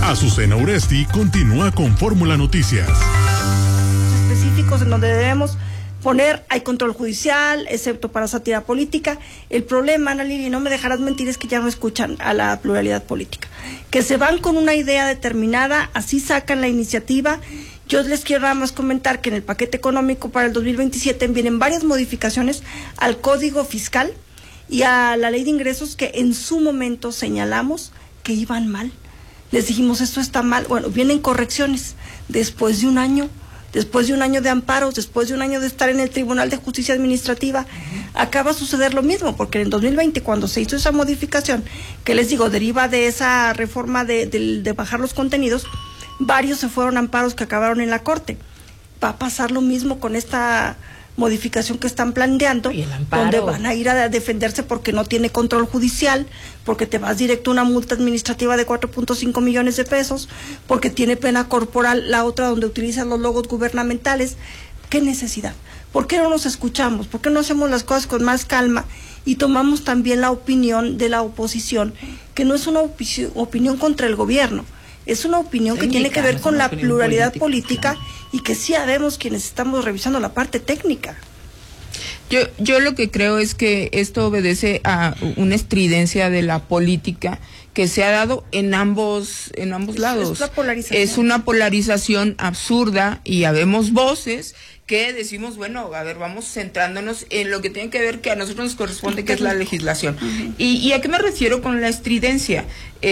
Azucena Uresti continúa con Fórmula Noticias. Específicos en donde debemos poner, hay control judicial, excepto para sátira política. El problema, Ana Lili, no me dejarás mentir, es que ya no escuchan a la pluralidad política, que se van con una idea determinada, así sacan la iniciativa. Yo les quiero nada más comentar que en el paquete económico para el 2027 vienen varias modificaciones al Código Fiscal y a la Ley de Ingresos que en su momento señalamos que iban mal. Les dijimos, esto está mal. Bueno, vienen correcciones después de un año de amparos, después de un año de estar en el Tribunal de Justicia Administrativa. Acaba a suceder lo mismo, porque en el 2020, cuando se hizo esa modificación, que les digo, deriva de esa reforma de bajar los contenidos, varios se fueron a amparos que acabaron en la Corte. Va a pasar lo mismo con esta modificación que están planteando, donde van a ir a defenderse porque no tiene control judicial, porque te vas directo a una multa administrativa de 4.5 millones de pesos, porque tiene pena corporal la otra donde utilizan los logos gubernamentales. ¿Qué necesidad? ¿Por qué no nos escuchamos? ¿Por qué no hacemos las cosas con más calma y tomamos también la opinión de la oposición, que no es una opinión contra el gobierno? Es una opinión que tiene que ver con la pluralidad política y que sí sabemos quienes estamos revisando la parte técnica. Yo lo que creo es que esto obedece a una estridencia de la política que se ha dado en ambos lados. Es una polarización absurda y habemos voces que decimos, bueno, a ver, vamos centrándonos en lo que tiene que ver que a nosotros nos corresponde, que es la legislación. ¿Y a qué me refiero con la estridencia?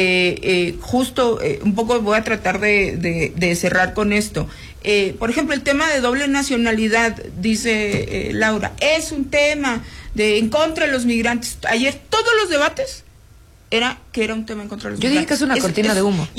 Un poco voy a tratar de cerrar con esto. Por ejemplo, el tema de doble nacionalidad, dice Laura, es un tema en contra de los migrantes. Ayer todos los debates era un tema en contra de los migrantes. Yo dije que es una cortina de humo.